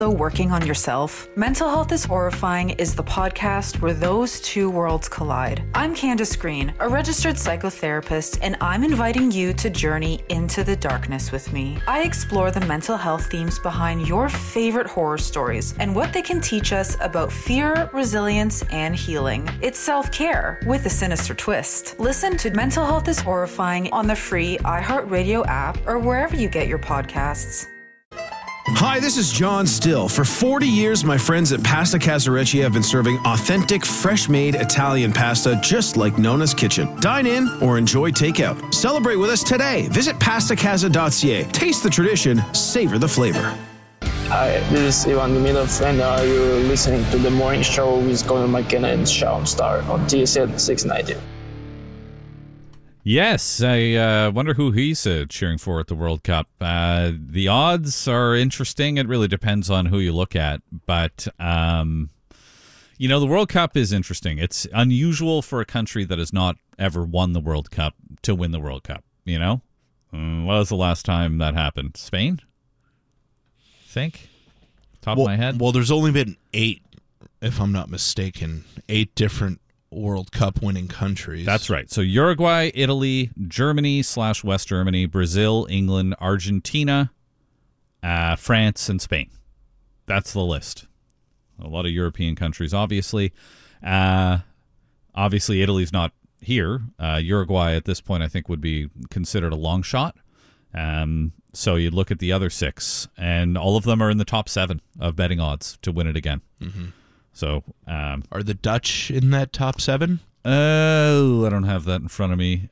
Working on yourself? Mental Health is Horrifying is the podcast where those two worlds collide. I'm Candace Green, a registered psychotherapist, and I'm inviting you to journey into the darkness with me. I explore the mental health themes behind your favorite horror stories and what they can teach us about fear, resilience, and healing. It's self-care with a sinister twist. Listen to Mental Health is Horrifying on the free iHeartRadio app or wherever you get your podcasts. Hi, this is John Still. For 40 years, my friends at Pasta Casarecci have been serving authentic, fresh-made Italian pasta just like Nona's Kitchen. Dine in or enjoy takeout. Celebrate with us today. Visit pastacasa.ca. Taste the tradition, savor the flavor. Hi, this is Ivan Demidov, and you're listening to The Morning Show with Conor McKenna and Sean Starr on TSN 690. Yes, I wonder who he's cheering for at the World Cup. The odds are interesting. It really depends on who you look at. But, the World Cup is interesting. It's unusual for a country that has not ever won the World Cup to win the World Cup, When was the last time that happened? Spain? I think? Top of my head? Well, there's only been 8, if I'm not mistaken. 8 different World Cup winning countries. That's right. So Uruguay, Italy, Germany/West Germany, Brazil, England, Argentina, France, and Spain. That's the list. A lot of European countries, obviously. Obviously, Italy's not here. Uruguay at this point, I think, would be considered a long shot. So you'd look at the other 6, and all of them are in the top 7 of betting odds to win it again. Mm-hmm. So, are the Dutch in that top 7? Oh, I don't have that in front of me.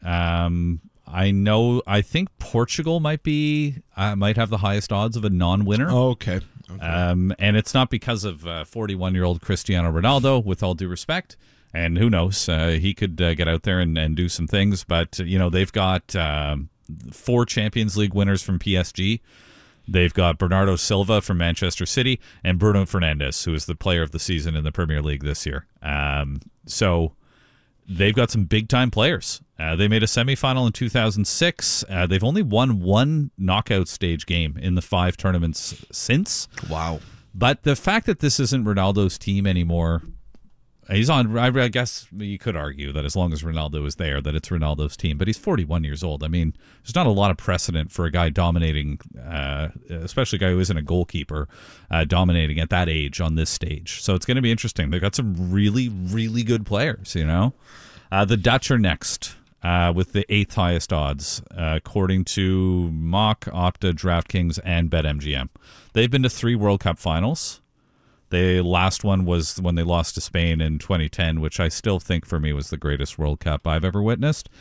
I think Portugal might have the highest odds of a non-winner. Oh, okay. And it's not because of 41-year-old Cristiano Ronaldo, with all due respect. And who knows, he could get out there and do some things. But, they've got 4 Champions League winners from PSG. They've got Bernardo Silva from Manchester City and Bruno Fernandes, who is the player of the season in the Premier League this year. So they've got some big-time players. They made a semifinal in 2006. They've only won 1 knockout stage game in the 5 tournaments since. Wow. But the fact that this isn't Ronaldo's team anymore, he's on. I guess you could argue that as long as Ronaldo is there, that it's Ronaldo's team. But he's 41 years old. I mean, there's not a lot of precedent for a guy dominating, especially a guy who isn't a goalkeeper, dominating at that age on this stage. So it's going to be interesting. They've got some really, really good players, The Dutch are next with the 8th highest odds, according to Mock, Opta, DraftKings, and BetMGM. They've been to 3 World Cup finals. The last one was when they lost to Spain in 2010, which I still think for me was the greatest World Cup I've ever witnessed.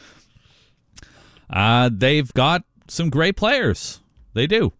They've got some great players. They do.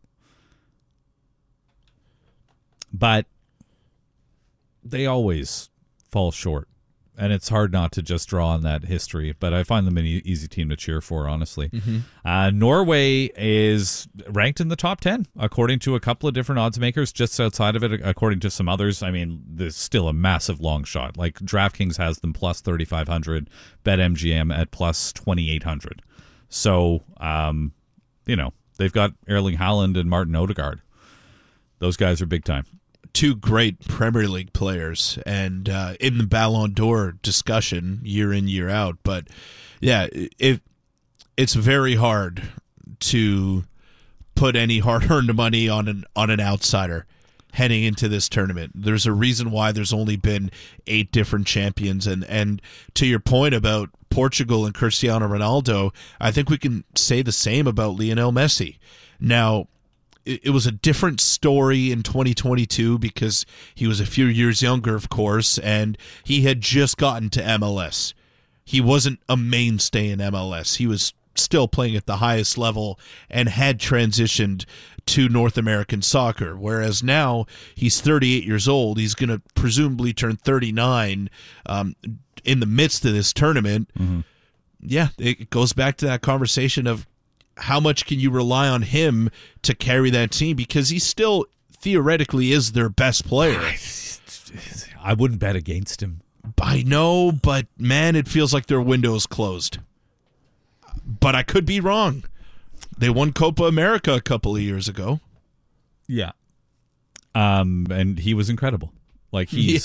But they always fall short. And it's hard not to just draw on that history, but I find them an easy team to cheer for, honestly. Mm-hmm. Norway is ranked in the top 10, according to a couple of different odds makers. Just outside of it, according to some others, I mean, there's still a massive long shot. Like DraftKings has them plus 3,500, BetMGM at plus 2,800. So, they've got Erling Haaland and Martin Odegaard. Those guys are big time. 2 great Premier League players, and in the Ballon d'Or discussion year in, year out. But yeah, it's very hard to put any hard-earned money on an outsider heading into this tournament. There's a reason why there's only been 8 different champions, and to your point about Portugal and Cristiano Ronaldo, I think we can say the same about Lionel Messi. Now, it was a different story in 2022 because he was a few years younger, of course, and he had just gotten to MLS. He wasn't a mainstay in MLS. He was still playing at the highest level and had transitioned to North American soccer, whereas now he's 38 years old. He's going to presumably turn 39 in the midst of this tournament. Mm-hmm. Yeah, it goes back to that conversation of how much can you rely on him to carry that team, because he still theoretically is their best player. I wouldn't bet against him. I know, but man, it feels like their window is closed. But I could be wrong. They won Copa America a couple of years ago. Yeah. And he was incredible. Like he's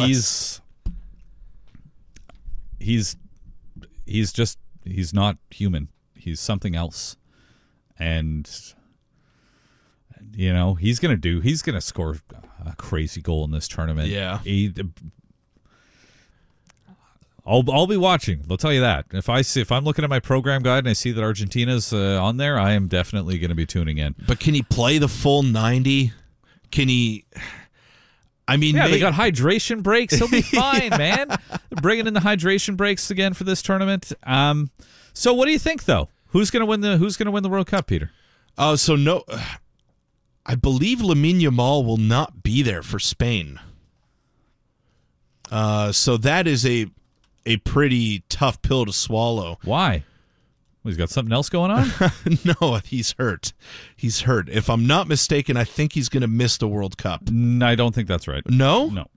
not human. He's something else. And he's going to score a crazy goal in this tournament. Yeah. I'll be watching. I'll tell you that. If I'm looking at my program guide and I see that Argentina's on there, I am definitely going to be tuning in. But can he play the full 90? Can he? I mean, they got hydration breaks. He'll be fine, man. They're bringing in the hydration breaks again for this tournament. So what do you think, though? Who's going to win the World Cup, Peter? I believe Lamine Yamal will not be there for Spain. So that is a pretty tough pill to swallow. Why? Well, he's got something else going on? No, he's hurt. He's hurt. If I'm not mistaken, I think he's going to miss the World Cup. I don't think that's right. No? No.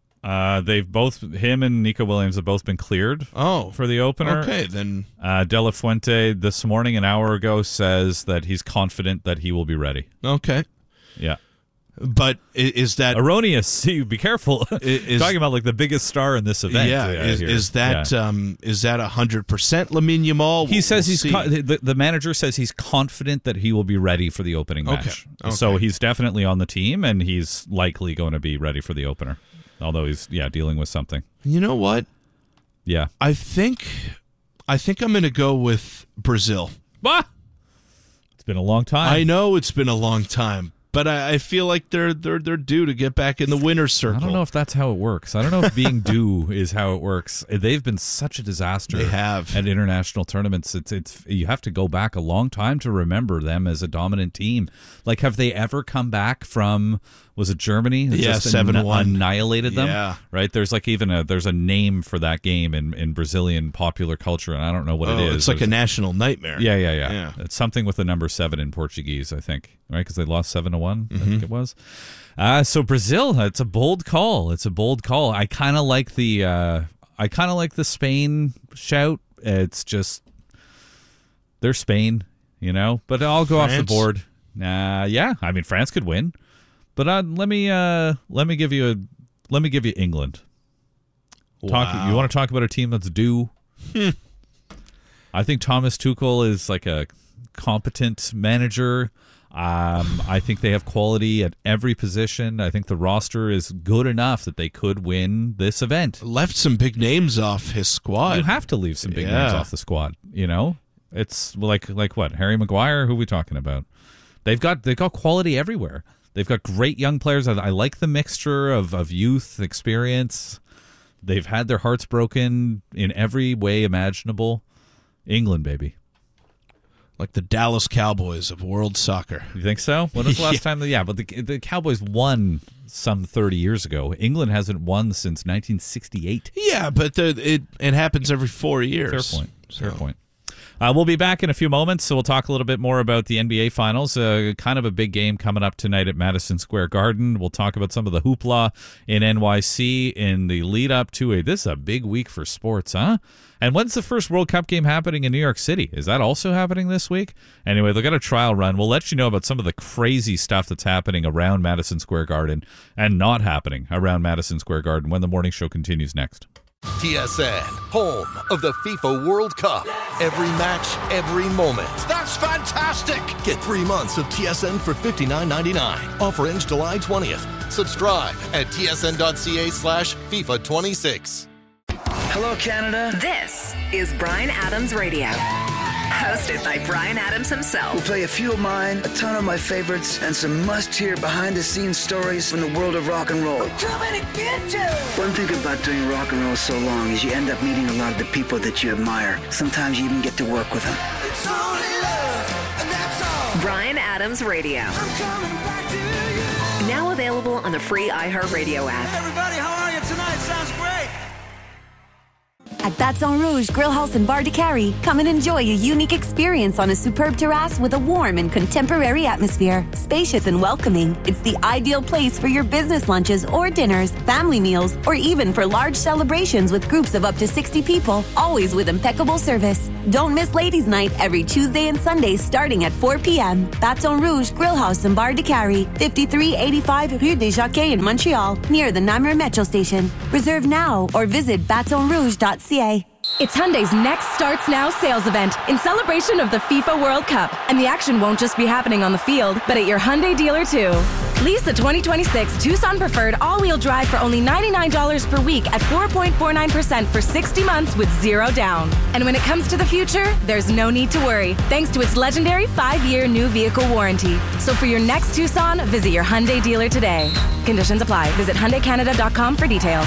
Him and Nico Williams have both been cleared for the opener. Okay, then. De La Fuente this morning, an hour ago, says that he's confident that he will be ready. Okay. Yeah. But is that erroneous? See, be careful. Talking about like the biggest star in this event. Yeah, is that 100% Lamine Yamal? He says the manager says he's confident that he will be ready for the opening match. Okay. So he's definitely on the team, and he's likely going to be ready for the opener. Although he's dealing with something. You know what? Yeah, I think I'm going to go with Brazil. Bah! It's been a long time. I know it's been a long time. But I feel like they're due to get back in the winner's circle. I don't know if that's how it works. I don't know if being due is how it works. They've been such a disaster. They have. At international tournaments. It's you have to go back a long time to remember them as a dominant team. Like, have they ever come back from? Was it Germany? Yeah, 7-1. Annihilated them. Yeah. Right. There's like there's a name for that game in Brazilian popular culture, and I don't know what it is. It's like a national nightmare. Yeah. It's something with the number 7 in Portuguese, I think. Right, because they lost 7-1. I think it was. So Brazil, it's a bold call. I kind of like the Spain shout. It's just they're Spain, But I'll go off the board. Yeah, I mean France could win, but let me give you England. Wow. You want to talk about a team that's due? I think Thomas Tuchel is like a competent manager. I think they have quality at every position. I think the roster is good enough that they could win this event. Left some big names off his squad. You have to leave some big names off the squad. It's like what? Harry Maguire? Who are we talking about? They've got quality everywhere. They've got great young players. I like the mixture of youth, experience. They've had their hearts broken in every way imaginable. England, baby. Like the Dallas Cowboys of world soccer. You think so? When was the last time? But the Cowboys won some 30 years ago. England hasn't won since 1968. Yeah, but it happens every 4 years. Fair point. We'll be back in a few moments, so we'll talk a little bit more about the NBA Finals. Kind of a big game coming up tonight at Madison Square Garden. We'll talk about some of the hoopla in NYC in the lead-up to this is a big week for sports, huh? And when's the first World Cup game happening in New York City? Is that also happening this week? Anyway, they've got a trial run. We'll let you know about some of the crazy stuff that's happening around Madison Square Garden and not happening around Madison Square Garden when the morning show continues next. TSN, home of the FIFA World Cup. Every match, every moment. That's fantastic! Get 3 months of TSN for $59.99. Offer ends July 20th. Subscribe at tsn.ca/FIFA26. Hello, Canada. This is Bryan Adams Radio. Hosted by Bryan Adams himself. We'll play a few of mine, a ton of my favorites, and some must-hear behind-the-scenes stories from the world of rock and roll. We're coming to get you! One thing about doing rock and roll so long is you end up meeting a lot of the people that you admire. Sometimes you even get to work with them. It's only love, and that's all. Bryan Adams Radio. I'm coming back to you. Now available on the free iHeartRadio app. Hey everybody, how are you tonight? Sounds great. At Baton Rouge Grill House and Bar de Carry, come and enjoy a unique experience on a superb terrace with a warm and contemporary atmosphere. Spacious and welcoming, it's the ideal place for your business lunches or dinners, family meals, or even for large celebrations with groups of up to 60 people, always with impeccable service. Don't miss Ladies' Night every Tuesday and Sunday starting at 4 p.m. Baton Rouge Grill House and Bar de Carrie, 5385 Rue des Jockeys in Montreal, near the Namur Metro Station. Reserve now or visit batonrouge.ca. It's Hyundai's Next Starts Now sales event in celebration of the FIFA World Cup. And the action won't just be happening on the field, but at your Hyundai dealer too. Lease the 2026 Tucson Preferred all-wheel drive for only $99 per week at 4.49% for 60 months with zero down. And when it comes to the future, there's no need to worry, thanks to its legendary 5-year new vehicle warranty. So for your next Tucson, visit your Hyundai dealer today. Conditions apply. Visit HyundaiCanada.com for details.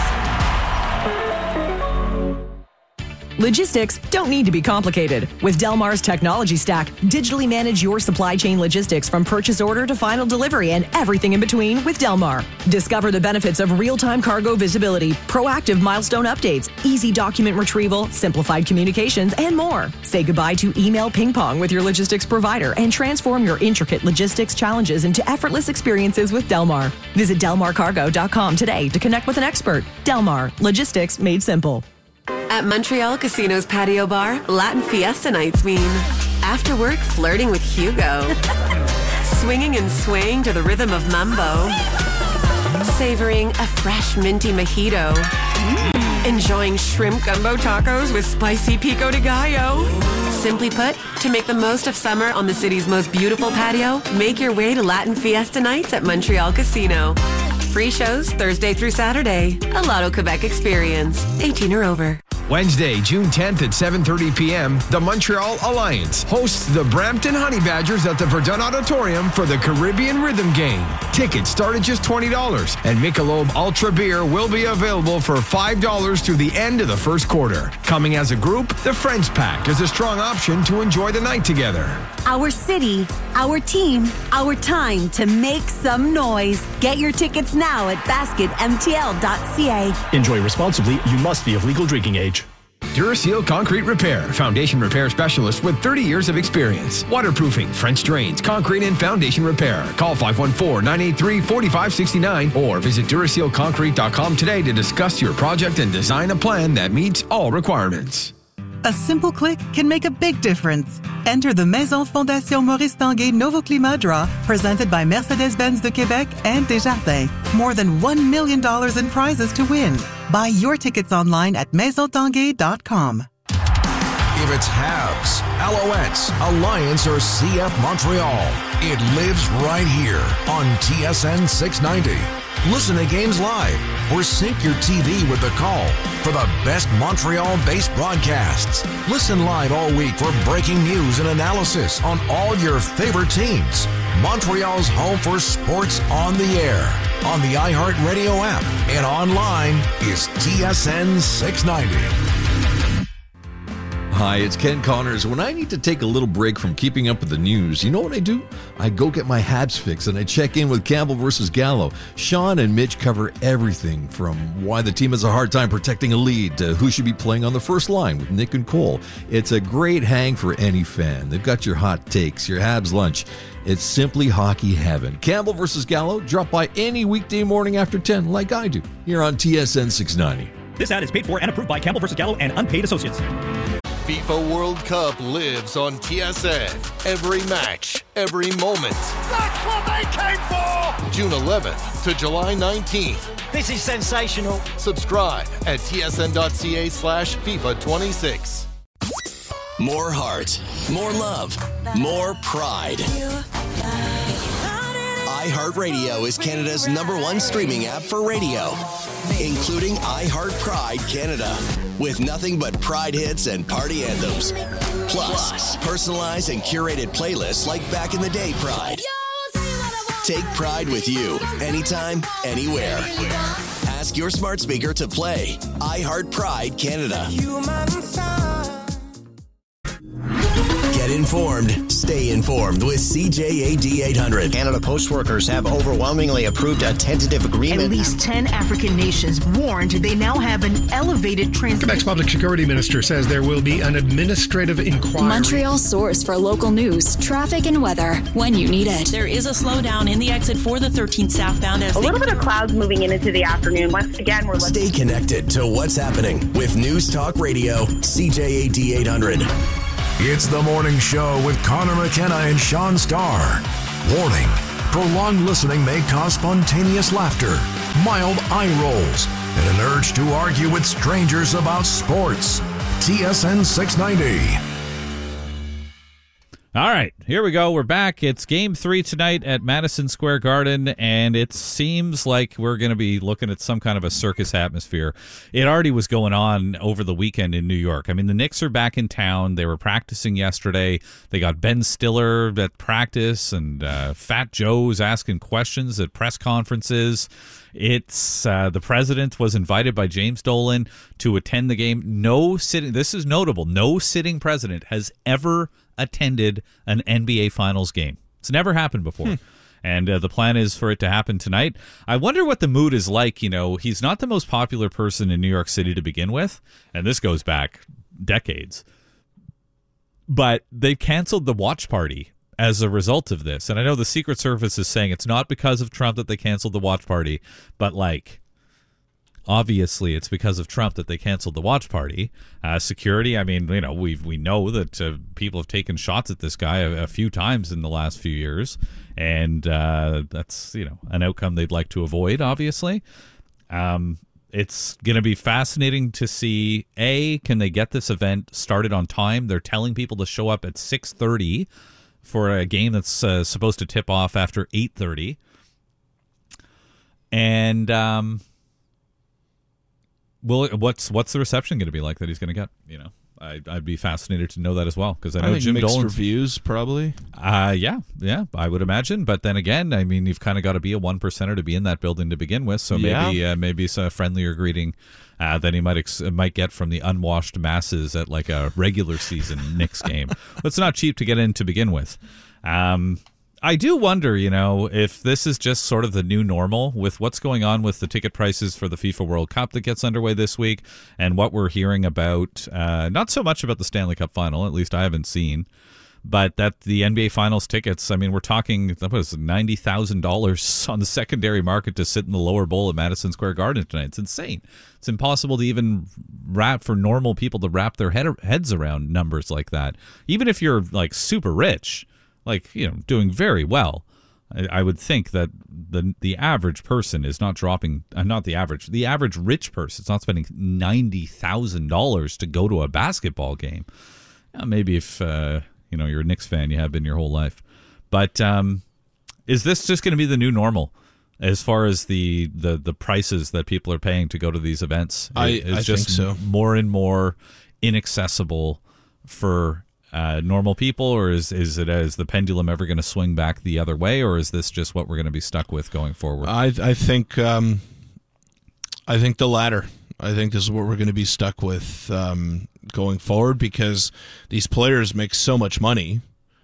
Logistics don't need to be complicated. With Delmar's technology stack, digitally manage your supply chain logistics from purchase order to final delivery and everything in between with Delmar. Discover the benefits of real-time cargo visibility, proactive milestone updates, easy document retrieval, simplified communications, and more. Say goodbye to email ping pong with your logistics provider and transform your intricate logistics challenges into effortless experiences with Delmar. Visit delmarcargo.com today to connect with an expert. Delmar, logistics made simple. At Montreal Casino's patio bar, Latin Fiesta nights mean after work flirting with Hugo, swinging and swaying to the rhythm of mambo, savoring a fresh minty mojito, enjoying shrimp gumbo tacos with spicy pico de gallo. Simply put, to make the most of summer on the city's most beautiful patio, make your way to Latin Fiesta nights at Montreal Casino. Free shows Thursday through Saturday. A Lotto Quebec experience. 18 or over. Wednesday, June 10th at 7:30 p.m., the Montreal Alliance hosts the Brampton Honey Badgers at the Verdun Auditorium for the Caribbean Rhythm Game. Tickets start at just $20, and Michelob Ultra Beer will be available for $5 through the end of the first quarter. Coming as a group, the Friends Pack is a strong option to enjoy the night together. Our city, our team, our time to make some noise. Get your tickets now at basketmtl.ca. Enjoy responsibly. You must be of legal drinking age. Duraseal Concrete Repair, foundation repair specialist with 30 years of experience. Waterproofing, French drains, concrete and foundation repair. Call 514-983-4569 or visit DurasealConcrete.com today to discuss your project and design a plan that meets all requirements. A simple click can make a big difference. Enter the Maison Fondation Maurice Tanguay Novo Climat Draw, presented by Mercedes-Benz de Québec and Desjardins. More than $1 million in prizes to win. Buy your tickets online at maisontanguay.com. If it's Habs, Alouettes, Alliance, or CF Montreal, it lives right here on TSN 690. Listen to games live or sync your TV with the call for the best Montreal-based broadcasts. Listen live all week for breaking news and analysis on all your favorite teams. Montreal's home for sports on the air, on the iHeartRadio app, and online is TSN 690. Hi, it's Ken Connors. When I need to take a little break from keeping up with the news, you know what I do? I go get my Habs fix and I check in with Campbell versus Gallo. Sean and Mitch cover everything from why the team has a hard time protecting a lead to who should be playing on the first line with Nick and Cole. It's a great hang for any fan. They've got your hot takes, your Habs lunch. It's simply hockey heaven. Campbell versus Gallo, drop by any weekday morning after 10 like I do here on TSN 690. This ad is paid for and approved by Campbell versus Gallo and unpaid associates. FIFA World Cup lives on TSN. Every match, every moment. That's what they came for! June 11th to July 19th. This is sensational. Subscribe at tsn.ca/FIFA26. More heart, more love, more pride. iHeartRadio is Canada's #1 streaming app for radio, including iHeart Pride Canada, with nothing but Pride hits and party anthems. Plus, personalized and curated playlists like Back in the Day Pride. Take Pride with you, anytime, anywhere. Ask your smart speaker to play iHeart Pride Canada. Get informed, stay informed with CJAD 800. Canada Post workers have overwhelmingly approved a tentative agreement. At least 10 African nations warned they now have an elevated trend. Quebec's public security minister says there will be an administrative inquiry. Montreal source for local news, traffic, and weather when you need it. There is a slowdown in the exit for the 13th southbound. As a little bit of clouds moving into the afternoon. Once again, we're Stay connected to what's happening with News Talk Radio, CJAD 800. It's the morning show with Connor McKenna and Sean Starr. Warning, prolonged listening may cause spontaneous laughter, mild eye rolls, and an urge to argue with strangers about sports. TSN 690. All right, here we go. We're back. It's Game 3 tonight at Madison Square Garden, and it seems like we're going to be looking at some kind of a circus atmosphere. It already was going on over the weekend in New York. I mean, the Knicks are back in town. They were practicing yesterday. They got Ben Stiller at practice, and Fat Joe's asking questions at press conferences. It's the president was invited by James Dolan to attend the game. No sitting. This is notable. No sitting president has ever attended an NBA Finals game. It's never happened before. And the plan is for it to happen tonight. I wonder what the mood is like. You know, he's not the most popular person in New York City to begin with, and this goes back decades. But they've canceled the watch party as a result of this. And I know the Secret Service is saying it's not because of Trump that they canceled the watch party, but obviously it's because of Trump that they canceled the watch party. Security, I mean, you know, we know that people have taken shots at this guy a few times in the last few years, and that's, you know, an outcome they'd like to avoid, obviously. It's going to be fascinating to see, can they get this event started on time? They're telling people to show up at 6:30 for a game that's supposed to tip off after 8:30. And what's the reception going to be like that he's going to get? You know, I'd be fascinated to know that as well, because I know Jim Dolan. Mixed reviews, probably. Yeah, I would imagine. But then again, I mean, you've kind of got to be a 1%er to be in that building to begin with. So maybe it's a friendlier greeting than he might get from the unwashed masses at like a regular season Knicks game. But it's not cheap to get in to begin with. I do wonder, you know, if this is just sort of the new normal with what's going on with the ticket prices for the FIFA World Cup that gets underway this week, and what we're hearing about, not so much about the Stanley Cup final, at least I haven't seen, but that the NBA Finals tickets, I mean, we're talking, that was $90,000 on the secondary market to sit in the lower bowl at Madison Square Garden tonight. It's insane. It's impossible to even for normal people to wrap their heads around numbers like that. Even if you're like super rich, like, you know, doing very well, I would think that the average person is not dropping, the average rich person is not spending $90,000 to go to a basketball game. Maybe if, you know, you're a Knicks fan, you have been your whole life. But is this just going to be the new normal as far as the prices that people are paying to go to these events? I think so. More and more inaccessible for normal people, or is the pendulum ever going to swing back the other way, or is this just what we're going to be stuck with going forward? I think the latter. I think this is what we're going to be stuck with going forward, because these players make so much money,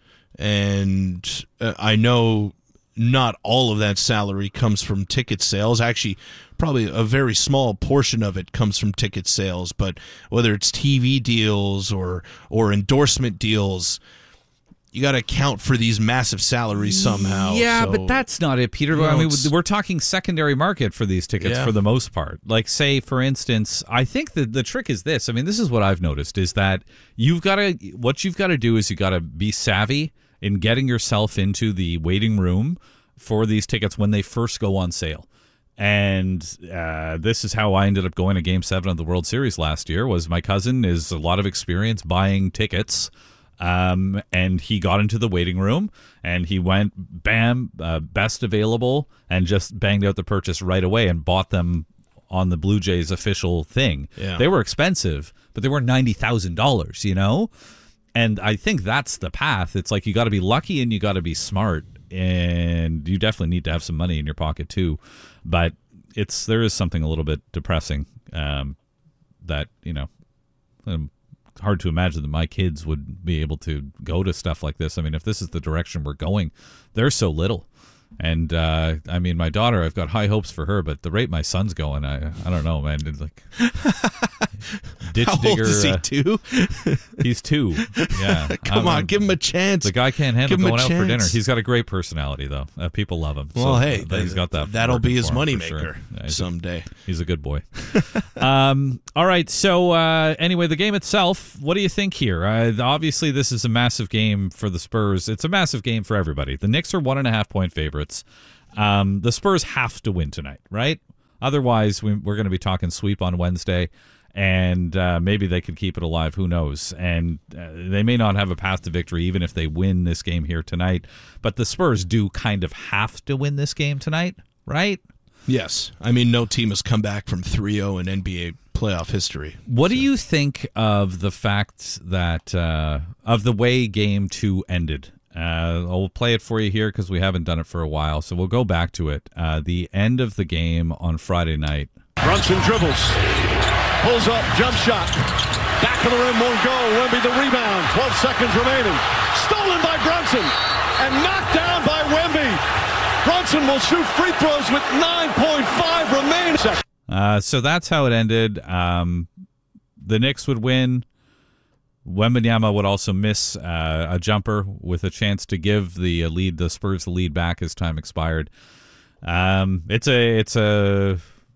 and I know not all of that salary comes from ticket sales. Actually, probably a very small portion of it comes from ticket sales, but whether it's TV deals or endorsement deals, you got to account for these massive salaries somehow. Yeah, so, but that's not it, Peter. I mean, we're talking secondary market for these tickets for the most part. Like, say, for instance, I think that the trick is this. I mean, this is what I've noticed, is that what you've got to do is you got to be savvy in getting yourself into the waiting room for these tickets when they first go on sale. And this is how I ended up going to Game 7 of the World Series last year. Was my cousin is a lot of experience buying tickets, and he got into the waiting room, and he went, bam, best available, and just banged out the purchase right away and bought them on the Blue Jays official thing. Yeah. They were expensive, but they were $90,000, you know? And I think that's the path. It's like you got to be lucky and you got to be smart, and you definitely need to have some money in your pocket too. But there is something a little bit depressing that, you know, hard to imagine that my kids would be able to go to stuff like this. I mean, if this is the direction we're going, there's so little. And I mean, my daughter, I've got high hopes for her, but the rate my son's going, I don't know, man. It's like, ditch How digger. Old is he, 2? He's 2. Yeah. Come on, give him a chance. The guy can't handle going out for chance. dinner. He's got a great personality, though. People love him. Well, so, hey, he's got that. That'll be his moneymaker moneymaker someday. He's a good boy. All right. So anyway, the game itself. What do you think here? Obviously, this is a massive game for the Spurs. It's a massive game for everybody. The Knicks are 1.5-point favorites. The Spurs have to win tonight, right? Otherwise, we're going to be talking sweep on Wednesday, and maybe they could keep it alive. Who knows? And they may not have a path to victory even if they win this game here tonight. But the Spurs do kind of have to win this game tonight, right? Yes. I mean, no team has come back from 3-0 in NBA playoff history. What do you think of the fact that of the way Game 2 ended? I'll play it for you here because we haven't done it for a while, so we'll go back to it. The end of the game on Friday night. Brunson dribbles, pulls up, jump shot, back of the rim, won't go. Wemby the rebound, 12 seconds remaining. Stolen by Brunson and knocked down by Wemby. Brunson will shoot free throws with 9.5 remaining. So that's how it ended. The Knicks would win. Wembanyama would also miss a jumper with a chance to give the Spurs the lead back as time expired. It's a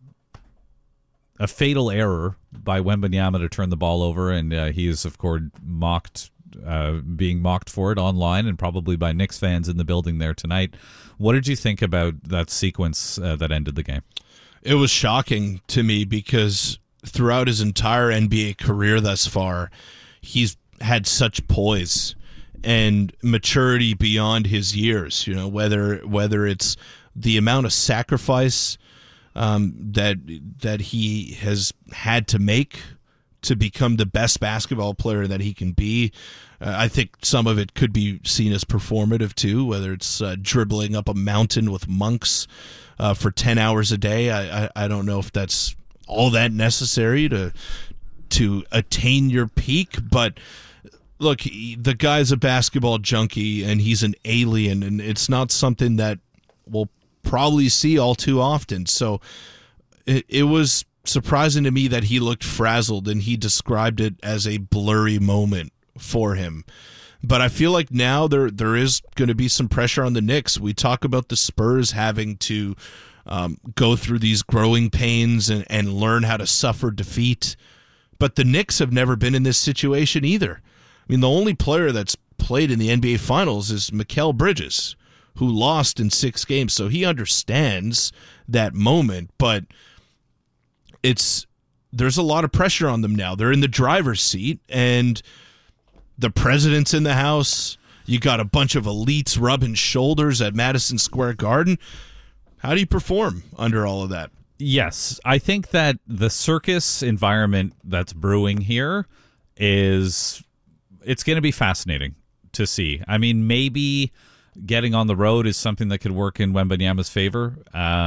fatal error by Wembanyama to turn the ball over, and he is of course being mocked for it online and probably by Knicks fans in the building there tonight. What did you think about that sequence that ended the game? It was shocking to me because throughout his entire NBA career thus far, he's had such poise and maturity beyond his years. You know, whether it's the amount of sacrifice that he has had to make to become the best basketball player that he can be. I think some of it could be seen as performative too, whether it's dribbling up a mountain with monks for 10 hours a day. I don't know if that's all that necessary to attain your peak, but look, the guy's a basketball junkie and he's an alien, and it's not something that we'll probably see all too often. So it was surprising to me that he looked frazzled, and he described it as a blurry moment for him. But I feel like now there is going to be some pressure on the Knicks. We talk about the Spurs having to go through these growing pains and learn how to suffer defeat. But the Knicks have never been in this situation either. I mean, the only player that's played in the NBA Finals is Mikal Bridges, who lost in 6 games. So he understands that moment, but there's a lot of pressure on them now. They're in the driver's seat, and the president's in the house. You got a bunch of elites rubbing shoulders at Madison Square Garden. How do you perform under all of that? Yes, I think that the circus environment that's brewing here it's going to be fascinating to see. I mean, maybe getting on the road is something that could work in Wembanyama's favor.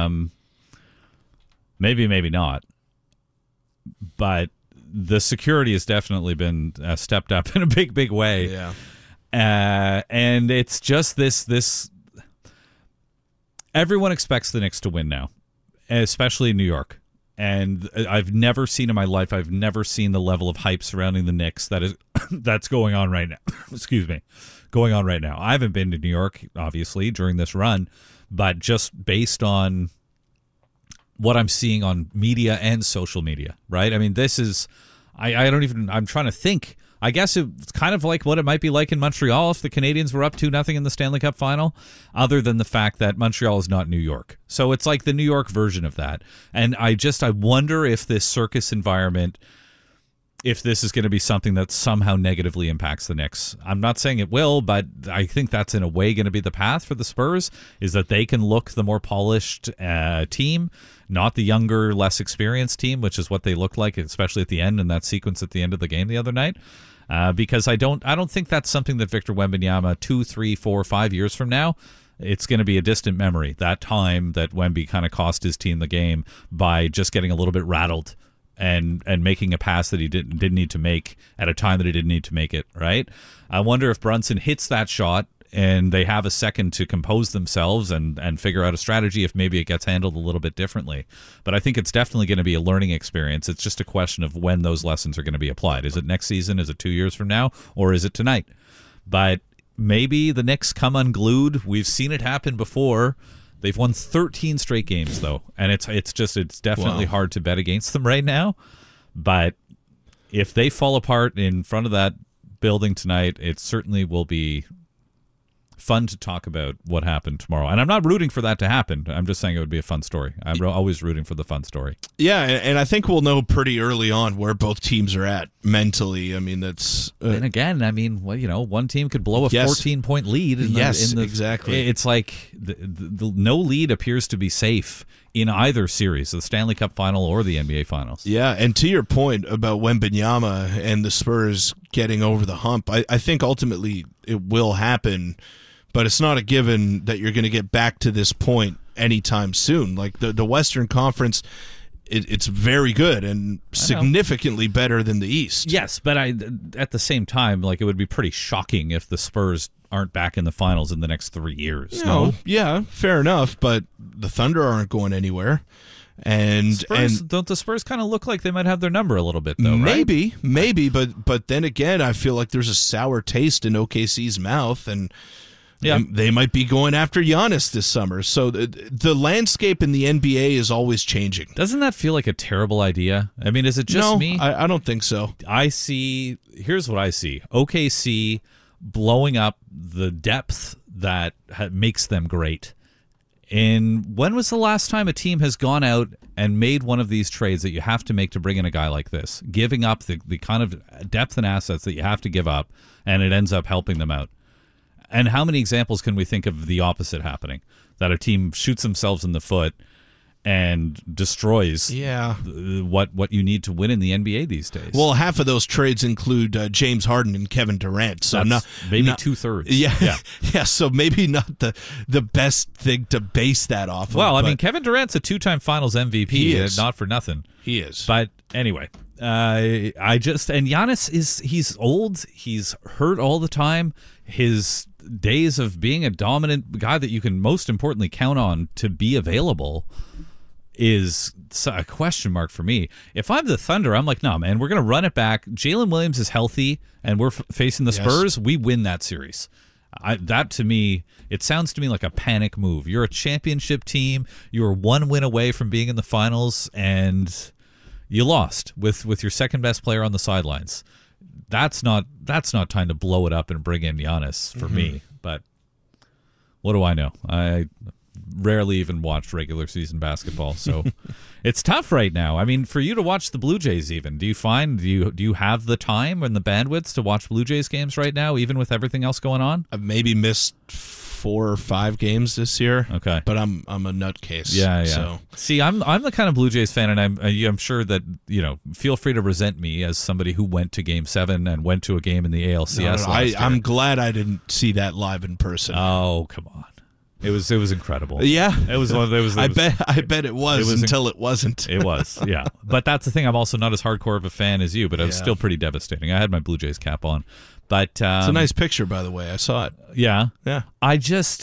Maybe not. But the security has definitely been stepped up in a big way. Yeah. And it's just this. Everyone expects the Knicks to win now, especially in New York. And I've never seen in my life, I've never seen the level of hype surrounding the Knicks that's going on right now. Excuse me. Going on right now. I haven't been to New York, obviously, during this run, but just based on what I'm seeing on media and social media, right? I mean, this is, I'm trying to think. I guess it's kind of like what it might be like in Montreal if the Canadiens were up 2-0 in the Stanley Cup final, other than the fact that Montreal is not New York. So it's like the New York version of that. And I wonder if this circus environment, if this is going to be something that somehow negatively impacts the Knicks. I'm not saying it will, but I think that's in a way going to be the path for the Spurs, is that they can look the more polished team, not the younger, less experienced team, which is what they looked like, especially at the end in that sequence at the end of the game the other night. Because I don't think that's something that Victor Wembanyama 2, 3, 4, 5 years from now, it's going to be a distant memory. That time that Wemby kind of cost his team the game by just getting a little bit rattled and making a pass that he didn't need to make at a time that he didn't need to make it, right? I wonder if Brunson hits that shot and they have a second to compose themselves and figure out a strategy if maybe it gets handled a little bit differently. But I think it's definitely going to be a learning experience. It's just a question of when those lessons are going to be applied. Is it next season? Is it 2 years from now? Or is it tonight? But maybe the Knicks come unglued. We've seen it happen before. They've won 13 straight games, though, and it's definitely hard to bet against them right now. But if they fall apart in front of that building tonight, it certainly will be fun to talk about what happened tomorrow. And I'm not rooting for that to happen. I'm just saying it would be a fun story. I'm always rooting for the fun story. Yeah, and I think we'll know pretty early on where both teams are at mentally. I mean, that's... and again, I mean, well, one team could blow a 14-point lead. Exactly. It's like the no lead appears to be safe in either series, the Stanley Cup Final or the NBA Finals. Yeah, and to your point about Wembanyama and the Spurs getting over the hump, I think ultimately it will happen, but it's not a given that you're going to get back to this point anytime soon. Like the Western Conference, it's very good and significantly better than the East. Yes, but at the same time, like, it would be pretty shocking if the Spurs aren't back in the finals in the next 3 years. No? Yeah, fair enough, but the Thunder aren't going anywhere. And don't the Spurs kind of look like they might have their number a little bit, though, maybe, but then again, I feel like there's a sour taste in OKC's mouth, and they might be going after Giannis this summer. So the landscape in the NBA is always changing. Doesn't that feel like a terrible idea? I mean, is it just me? I don't think so. Here's what I see. OKC blowing up the depth that makes them great. And when was the last time a team has gone out and made one of these trades that you have to make to bring in a guy like this, giving up the kind of depth and assets that you have to give up, and it ends up helping them out? And how many examples can we think of the opposite happening? That a team shoots themselves in the foot and destroys what you need to win in the NBA these days. Well, half of those trades include James Harden and Kevin Durant. So maybe 2/3. Yeah. So maybe not the best thing to base that off of. Well, I mean, Kevin Durant's a 2-time Finals MVP. He is. Not for nothing. He is. But anyway, and Giannis he's old. He's hurt all the time. His days of being a dominant guy that you can most importantly count on to be available is a question mark for me. If I'm the Thunder, I'm like, no, man, we're going to run it back. Jalen Williams is healthy, and we're facing the Spurs. We win that series. That, to me, it sounds to me like a panic move. You're a championship team. You're 1 win away from being in the finals, and you lost with your second best player on the sidelines. That's not time to blow it up and bring in Giannis for me. But what do I know? I rarely even watched regular season basketball, so it's tough right now. I mean, for you to watch the Blue Jays, even do you have the time and the bandwidth to watch Blue Jays games right now, even with everything else going on? I've maybe missed 4 or 5 games this year. Okay, but I'm a nutcase. Yeah. So. See, I'm the kind of Blue Jays fan, and I'm sure that feel free to resent me as somebody who went to Game 7 and went to a game in the ALCS. No, last year. I'm glad I didn't see that live in person. Oh, come on. It was incredible. Yeah, it was. I bet it was until it wasn't. It was, yeah. But that's the thing. I'm also not as hardcore of a fan as you, but it was still pretty devastating. I had my Blue Jays cap on, but it's a nice picture, by the way. I saw it. Yeah. I just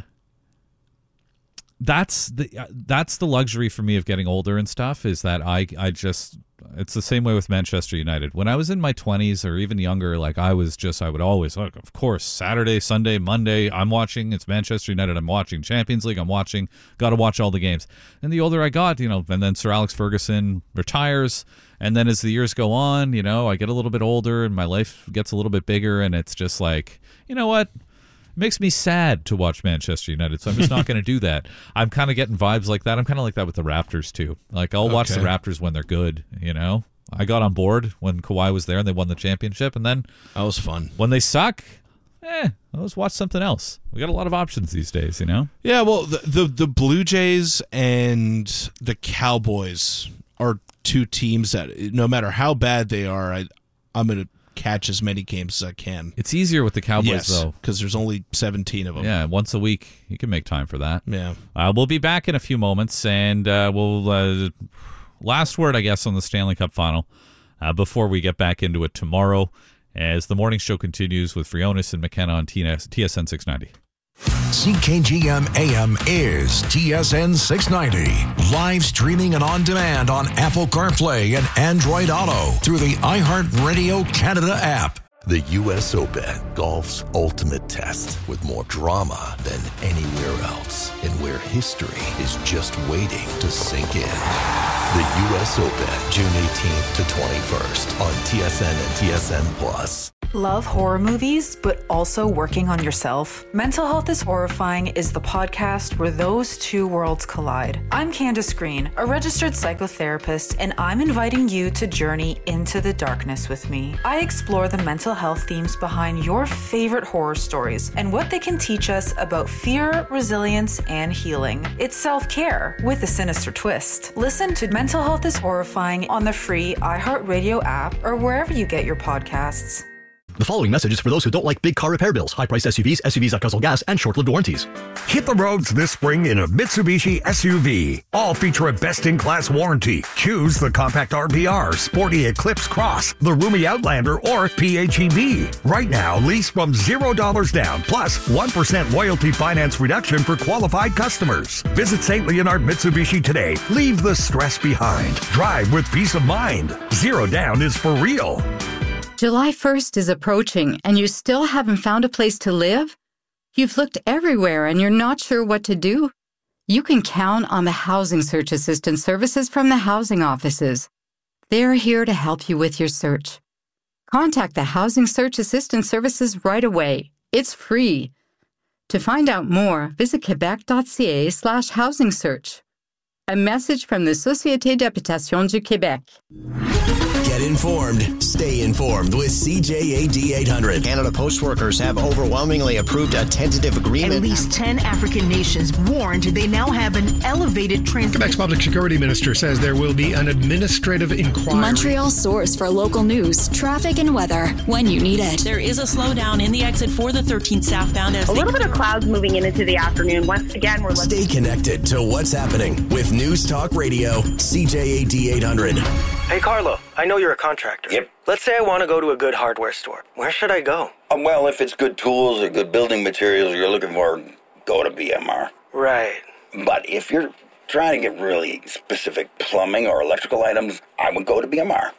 that's the luxury for me of getting older and stuff, is that I just, it's the same way with Manchester United. When I was in my 20s or even younger, like I would always, like, of course, Saturday, Sunday, Monday, I'm watching, it's Manchester United, I'm watching Champions League, I'm watching, got to watch all the games. And the older I got, and then Sir Alex Ferguson retires, and then as the years go on, I get a little bit older and my life gets a little bit bigger, and it's just like, you know what? It makes me sad to watch Manchester United, so I'm just not going to do that. I'm kind of getting vibes like that. I'm kind of like that with the Raptors, too. Like, I'll watch the Raptors when they're good, I got on board when Kawhi was there and they won the championship, and then... That was fun. When they suck, let's watch something else. We got a lot of options these days, Yeah, well, the Blue Jays and the Cowboys are 2 teams that, no matter how bad they are, I'm going to catch as many games as I can. It's easier with the Cowboys, though, because there's only 17 of them. Yeah, once a week you can make time for that. Yeah. We'll be back in a few moments, and we'll last word, I guess, on the Stanley Cup Final before we get back into it tomorrow. as the morning show continues with Frionis and McKenna on TSN 690. CKGM AM is TSN 690. Live streaming and on demand on Apple CarPlay and Android Auto through the iHeartRadio Canada app. The U.S. Open, golf's ultimate test, with more drama than anywhere else, and where history is just waiting to sink in. The U.S. Open, June 18th to 21st on TSN and TSN+. Love horror movies, but also working on yourself? Mental Health is Horrifying is the podcast where those two worlds collide. I'm Candace Green, a registered psychotherapist, and I'm inviting you to journey into the darkness with me. I explore the mental health themes behind your favorite horror stories and what they can teach us about fear, resilience, and healing. It's self-care with a sinister twist. Listen to Mental Health is Horrifying on the free iHeartRadio app or wherever you get your podcasts. The following message is for those who don't like big car repair bills, high-priced SUVs, SUVs that guzzle gas, and short-lived warranties. Hit the roads this spring in a Mitsubishi SUV. All feature a best-in-class warranty. Choose the compact RPR, sporty Eclipse Cross, the roomy Outlander, or PHEV. Right now, lease from $0 down, plus 1% loyalty finance reduction for qualified customers. Visit St. Leonard Mitsubishi today. Leave the stress behind. Drive with peace of mind. Zero down is for real. July 1st is approaching and you still haven't found a place to live? You've looked everywhere and you're not sure what to do? You can count on the Housing Search Assistance services from the housing offices. They're here to help you with your search. Contact the Housing Search Assistance services right away. It's free. To find out more, visit quebec.ca/housing search. A message from the Société d'Habitation du Québec. Get informed. Stay informed with CJAD 800. Canada Post workers have overwhelmingly approved a tentative agreement. At least 10 African nations warned they now have an elevated Quebec's public security minister says there will be an administrative inquiry. Montreal's source for local news, traffic, and weather when you need it. There is a slowdown in the exit for the 13th southbound. A little bit of clouds moving into the afternoon. Once again, we're Stay connected to what's happening with News Talk Radio, CJAD 800. Hey, Carlo, I know you're a contractor. Yep. Let's say I want to go to a good hardware store. Where should I go? Well, if it's good tools or good building materials you're looking for, go to BMR. Right. But if you're trying to get really specific plumbing or electrical items, I would go to BMR.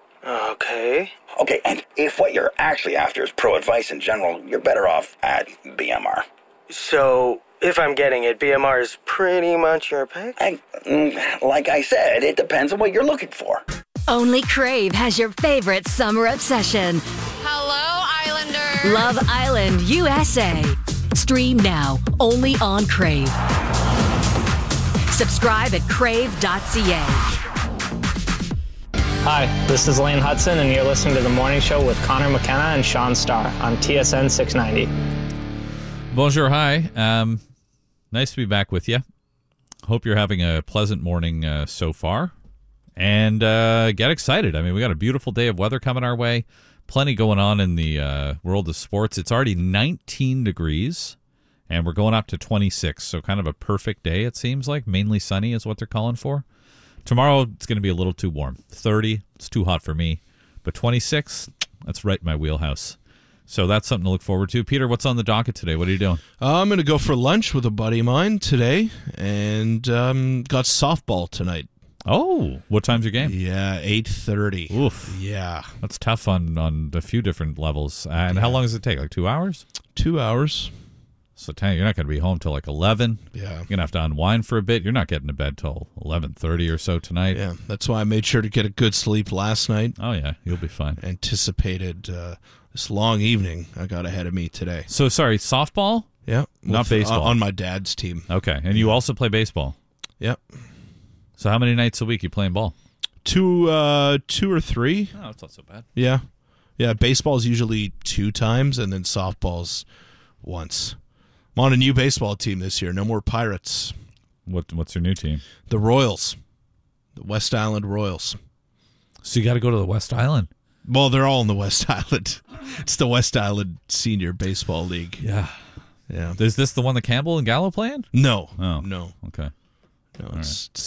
Okay. Okay, and if what you're actually after is pro advice in general, you're better off at BMR. So, if I'm getting it, BMR is pretty much your pick? Like I said, it depends on what you're looking for. Only Crave has your favorite summer obsession. Hello, Islanders. Love Island, USA. Stream now, only on Crave. Subscribe at crave.ca. Hi, this is Lane Hudson, and you're listening to The Morning Show with Connor McKenna and Sean Starr on TSN 690. Bonjour, hi. Nice to be back with you. Hope you're having a pleasant morning so far. And get excited. I mean, we got a beautiful day of weather coming our way. Plenty going on in the world of sports. It's already 19 degrees, and we're going up to 26. So kind of a perfect day, it seems like. Mainly sunny is what they're calling for. Tomorrow, it's going to be a little too warm. 30, it's too hot for me. But 26, that's right in my wheelhouse. So that's something to look forward to. Peter, what's on the docket today? What are you doing? I'm going to go for lunch with a buddy of mine today, and got softball tonight. Oh, what time's your game? Yeah, 8:30. Oof. Yeah. That's tough on a few different levels. And how long does it take? Like 2 hours? 2 hours. So you're not going to be home till like 11. Yeah. You're going to have to unwind for a bit. You're not getting to bed till 11:30 or so tonight. Yeah, that's why I made sure to get a good sleep last night. Oh, yeah, you'll be fine. Anticipated this long evening I got ahead of me today. So, sorry, softball? Yeah. Not baseball. On my dad's team. Okay, and you also play baseball? Yep. So how many nights a week you playing ball? Two or three. Oh, that's not so bad. Yeah. Yeah, baseball's usually 2 times, and then softball's once. I'm on a new baseball team this year. No more Pirates. What's your new team? The Royals. The West Island Royals. So you got to go to the West Island? Well, they're all in the West Island. It's the West Island Senior Baseball League. Yeah. Yeah. Is this the one that Campbell and Gallo playing? No. Oh. No. Okay. No, it's the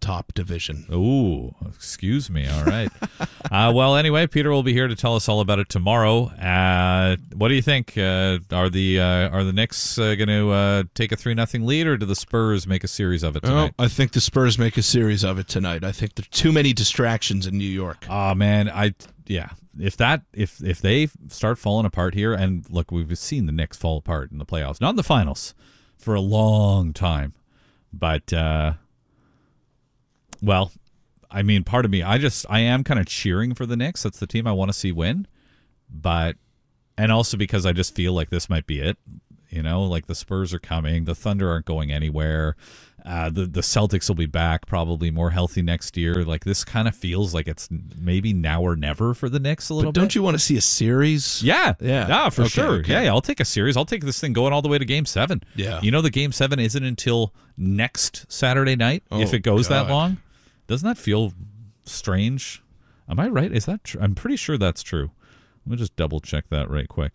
top division. Ooh, excuse me. All right. Well, anyway, Peter will be here to tell us all about it tomorrow. What do you think? Are the Knicks going to take a 3-0 lead, or do the Spurs make a series of it tonight? I think the Spurs make a series of it tonight. I think there are too many distractions in New York. Oh man, if they start falling apart here, and look, we've seen the Knicks fall apart in the playoffs, not in the finals, for a long time. But, well, I mean, part of me, I am kind of cheering for the Knicks. That's the team I want to see win. And also because I just feel like this might be it. You know, like the Spurs are coming. The Thunder aren't going anywhere. The Celtics will be back, probably more healthy next year. Like, this kind of feels like it's maybe now or never for the Knicks a little bit. Don't you want to see a series? Yeah, for sure. Okay. Yeah, I'll take a series. I'll take this thing going all the way to Game 7. Yeah. You know, the Game 7 isn't until next Saturday night, if it goes that long. Doesn't that feel strange? Am I right? Is that true? I'm pretty sure that's true. Let me just double check that right quick.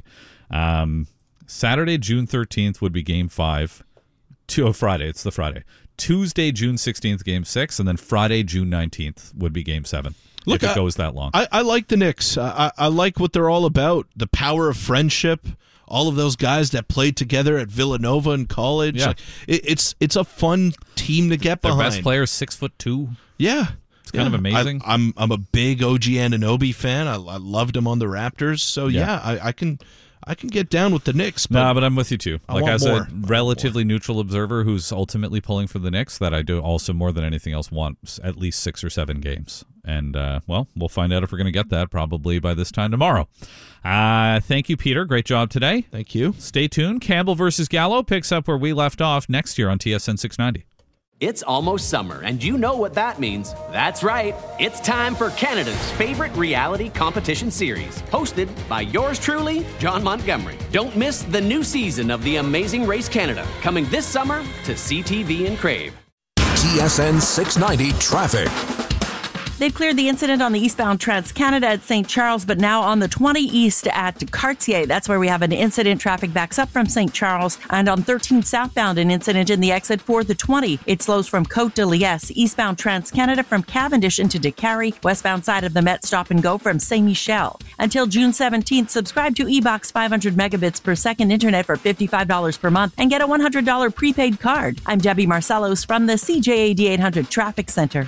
Saturday, June 13th would be Game 5. Friday. It's the Friday. Tuesday, June 16th, Game 6, and then Friday, June 19th would be Game 7. Look, if it goes that long. I like the Knicks. I like what they're all about. The power of friendship. All of those guys that played together at Villanova in college. Yeah. Like, it's a fun team to get behind. Their best player is 6'2". Yeah. It's kind of amazing. I'm a big OG Anunoby fan. I loved him on the Raptors. So I can get down with the Knicks. But I'm with you too. Like, as more. a relatively neutral observer who's ultimately pulling for the Knicks, that I do also more than anything else want at least 6 or 7 games. And, well, we'll find out if we're going to get that probably by this time tomorrow. Thank you, Peter. Great job today. Thank you. Stay tuned. Campbell versus Gallo picks up where we left off next year on TSN 690. It's almost summer, and you know what that means. That's right. It's time for Canada's favorite reality competition series, hosted by yours truly, John Montgomery. Don't miss the new season of The Amazing Race Canada, coming this summer to CTV and Crave. TSN 690 Traffic. They've cleared the incident on the eastbound Trans-Canada at St. Charles, but now on the 20 east at Cartier. That's where we have an incident. Traffic backs up from St. Charles. And on 13 southbound, an incident in the exit for the 20. It slows from Côte de Liesse, eastbound Trans-Canada from Cavendish into Décarie, westbound side of the Met Stop and Go from Saint-Michel. Until June 17th, subscribe to eBox 500 megabits per second internet for $55 per month and get a $100 prepaid card. I'm Debbie Marcellos from the CJAD 800 Traffic Center.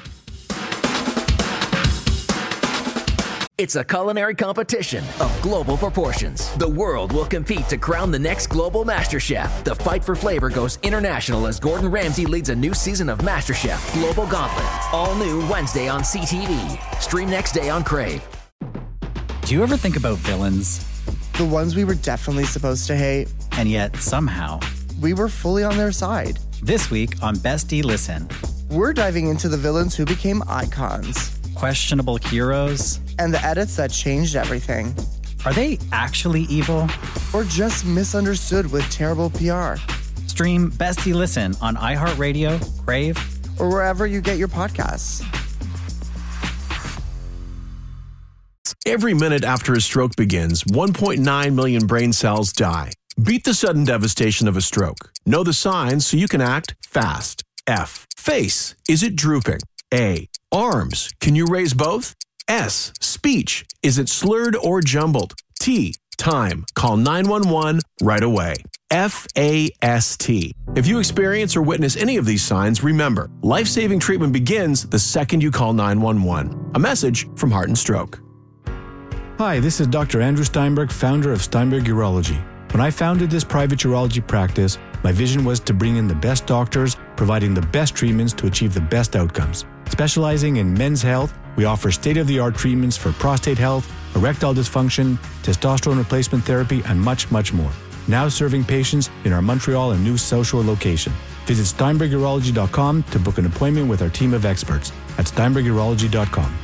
It's a culinary competition of global proportions. The world will compete to crown the next global Master Chef. The fight for flavor goes international as Gordon Ramsay leads a new season of Master Chef Global Gauntlet. All new Wednesday on CTV. Stream next day on Crave. Do you ever think about villains? The ones we were definitely supposed to hate. And yet, somehow, we were fully on their side. This week on Bestie Listen, we're diving into the villains who became icons. Questionable heroes. And the edits that changed everything. Are they actually evil? Or just misunderstood with terrible PR? Stream Bestie Listen on iHeartRadio, Crave, or wherever you get your podcasts. Every minute after a stroke begins, 1.9 million brain cells die. Beat the sudden devastation of a stroke. Know the signs so you can act fast. F. Face. Is it drooping? A. Arms. Can you raise both? S. Speech. Is it slurred or jumbled? T. Time. Call 911 right away. FAST. If you experience or witness any of these signs, remember, life-saving treatment begins the second you call 911. A message from Heart and Stroke. Hi, this is Dr. Andrew Steinberg, founder of Steinberg Urology. When I founded this private urology practice, my vision was to bring in the best doctors, providing the best treatments to achieve the best outcomes. Specializing in men's health, we offer state-of-the-art treatments for prostate health, erectile dysfunction, testosterone replacement therapy, and much, much more. Now serving patients in our Montreal and New South Shore location. Visit SteinbergUrology.com to book an appointment with our team of experts at SteinbergUrology.com.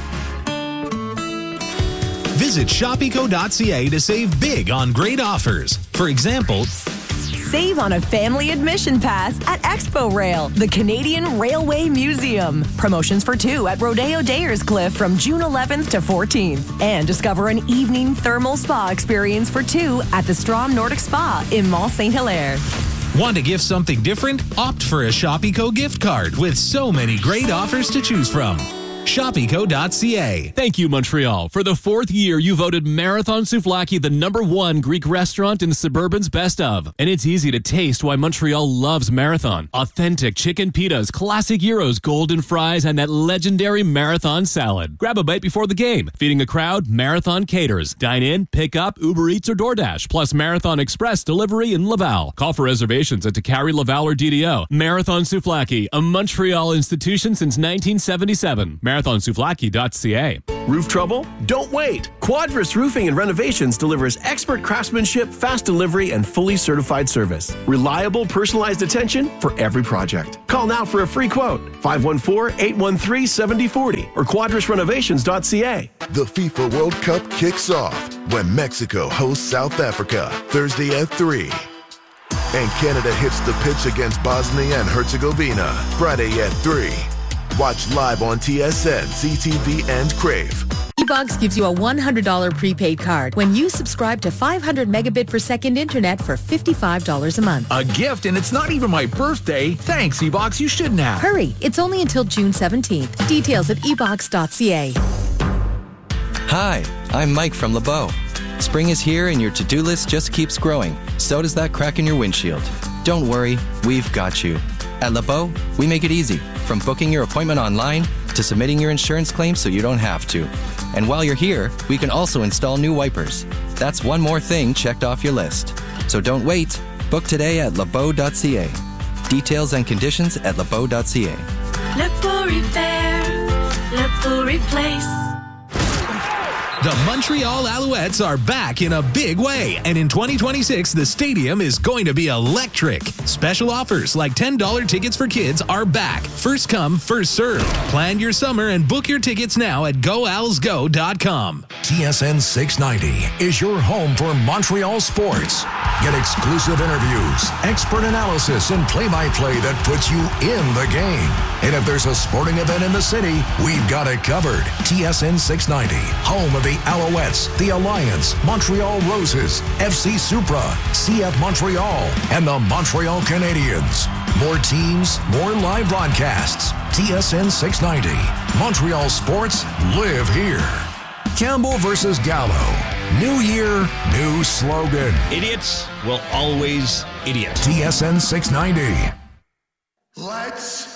Visit shopeco.ca to save big on great offers. For example, save on a family admission pass at Expo Rail, the Canadian Railway Museum. Promotions for 2 at Rodeo Dayerscliff from June 11th to 14th. And discover an evening thermal spa experience for 2 at the Strom Nordic Spa in Mont Saint-Hilaire. Want to gift something different? Opt for a ShopEco gift card with so many great offers to choose from. ShopEco.ca. Thank you, Montreal. For the 4th year, you voted Marathon Souvlaki the #1 Greek restaurant in Suburban's Best Of. And it's easy to taste why Montreal loves Marathon. Authentic chicken pitas, classic gyros, golden fries, and that legendary Marathon salad. Grab a bite before the game. Feeding a crowd, Marathon caters. Dine in, pick up, Uber Eats, or DoorDash. Plus Marathon Express delivery in Laval. Call for reservations at Takari, Laval, or DDO. Marathon Souvlaki, a Montreal institution since 1977. MarathonSouvlaki.ca. Roof trouble? Don't wait. Quadris Roofing and Renovations delivers expert craftsmanship, fast delivery, and fully certified service. Reliable, personalized attention for every project. Call now for a free quote. 514-813-7040 or quadrisrenovations.ca. The FIFA World Cup kicks off when Mexico hosts South Africa Thursday at 3. And Canada hits the pitch against Bosnia and Herzegovina Friday at 3. Watch live on TSN, CTV, and Crave. eBox gives you a $100 prepaid card when you subscribe to 500 megabit per second internet for $55 a month. A gift, and it's not even my birthday. Thanks, eBox. You shouldn't have. Hurry. It's only until June 17th. Details at ebox.ca. Hi, I'm Mike from LeBeau. Spring is here and your to-do list just keeps growing. So does that crack in your windshield. Don't worry, we've got you. At LeBeau, we make it easy, from booking your appointment online to submitting your insurance claim so you don't have to. And while you're here, we can also install new wipers. That's one more thing checked off your list. So don't wait. Book today at lebeau.ca. Details and conditions at lebeau.ca. LeBeau Repair, LeBeau Replace. The Montreal Alouettes are back in a big way, and in 2026, the stadium is going to be electric. Special offers like $10 tickets for kids are back. First come, first served. Plan your summer and book your tickets now at goalsgo.com. TSN 690 is your home for Montreal sports. Get exclusive interviews, expert analysis, and play-by-play that puts you in the game. And if there's a sporting event in the city, we've got it covered. TSN 690, home of the Alouettes, the Alliance, Montreal Roses, FC Supra, CF Montreal, and the Montreal Canadiens. More teams, more live broadcasts. TSN 690. Montreal sports live here. Campbell versus Gallo. New year, new slogan. Idiots will always idiot. TSN 690. Let's